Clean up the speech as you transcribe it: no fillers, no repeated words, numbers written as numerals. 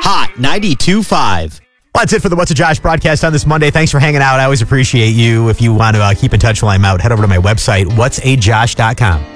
Hot 92.5. Well, that's it for the What's a Josh broadcast on this Monday. Thanks for hanging out. I always appreciate you. If you want to keep in touch while I'm out, head over to my website, whatsajosh.com.